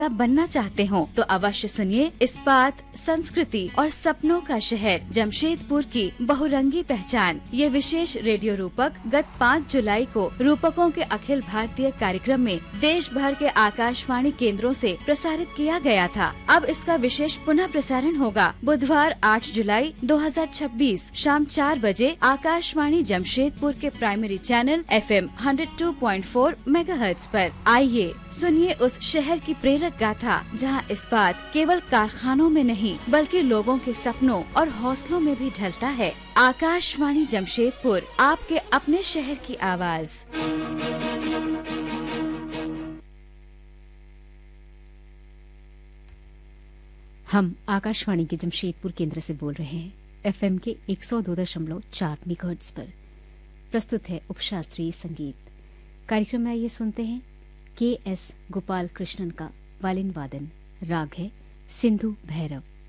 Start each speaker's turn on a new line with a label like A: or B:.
A: बनना चाहते हो तो अवश्य सुनिए इस्पात, संस्कृति और सपनों का शहर जमशेदपुर की बहुरंगी पहचान। ये विशेष रेडियो रूपक गत 5 जुलाई को रूपकों के अखिल भारतीय कार्यक्रम में देश भर के आकाशवाणी केंद्रों से प्रसारित किया गया था। अब इसका विशेष पुनः प्रसारण होगा बुधवार 8 जुलाई 2026 शाम 4 बजे आकाशवाणी जमशेदपुर के प्राइमरी चैनल FM 102.4 मेगाहर्ट्ज पर। आइए सुनिए उस शहर की प्रेरक गाथा जहां इस्पात केवल कारखानों में नहीं बल्कि लोगों के सपनों और हौसलों में भी ढलता है। आकाशवाणी जमशेदपुर, आपके अपने शहर की आवाज।
B: हम आकाशवाणी के जमशेदपुर केंद्र से बोल रहे हैं FM के 102.4 मेगाहर्ट्ज पर। प्रस्तुत है उपशास्त्रीय संगीत। कार्यक्रम में ये सुनते हैं KS गोपाल कृष्णन का वालिन वादन। राग है सिंधु भैरव।